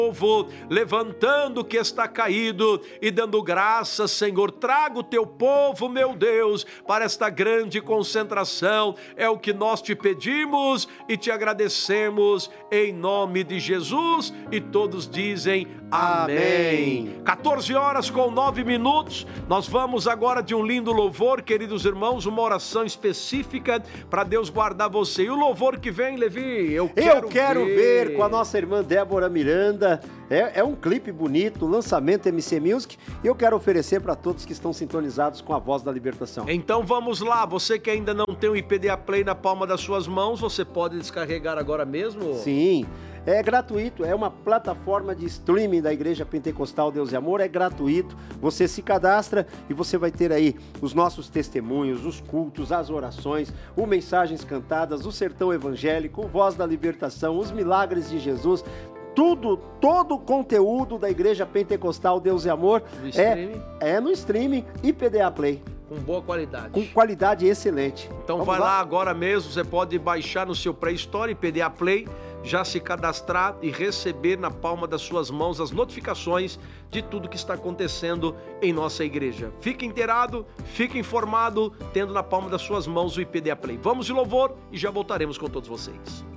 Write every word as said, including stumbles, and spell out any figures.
povo, levantando o que está caído e dando graças, Senhor. Traga o teu povo, meu Deus, para esta grande concentração. É o que nós te pedimos e te agradecemos em nome de Jesus. E todos dizem amém. quatorze horas com nove minutos. Nós vamos agora de um lindo louvor, queridos irmãos, uma oração específica para Deus guardar você. E o louvor que vem, Levi, eu quero, eu quero ver. ver com a nossa irmã Débora Miranda. É, é um clipe bonito, lançamento M C Music, e eu quero oferecer para todos que estão sintonizados com a Voz da Libertação. Então vamos lá, você que ainda não tem o I P D A Play na palma das suas mãos, você pode descarregar agora mesmo? Sim, é gratuito, é uma plataforma de streaming da Igreja Pentecostal Deus e Amor, é gratuito, você se cadastra e você vai ter aí os nossos testemunhos, os cultos, as orações, o Mensagens Cantadas, o Sertão Evangélico, o Voz da Libertação, os Milagres de Jesus. Tudo, todo o conteúdo da Igreja Pentecostal Deus e Amor é, é no streaming I P D A Play. Com boa qualidade. Com qualidade excelente. Então Vamos vai lá? lá agora mesmo, você pode baixar no seu Play Store I P D A Play, já se cadastrar e receber na palma das suas mãos as notificações de tudo que está acontecendo em nossa igreja. Fique inteirado, fique informado, tendo na palma das suas mãos o I P D A Play. Vamos de louvor e já voltaremos com todos vocês.